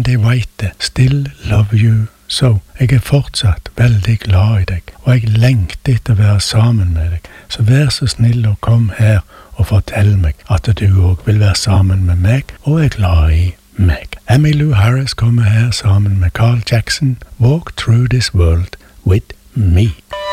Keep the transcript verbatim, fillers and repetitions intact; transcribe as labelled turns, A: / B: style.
A: de vet det. Still love you so. Jeg er fortsatt veldig glad i deg, og jeg lengter etter å være sammen med deg. Så vær så snill og kom her og fortell meg at du også vil være sammen med meg, og er glad i meg. Emmylou Harris kommer her sammen med Carl Jackson. Walk through this world with me.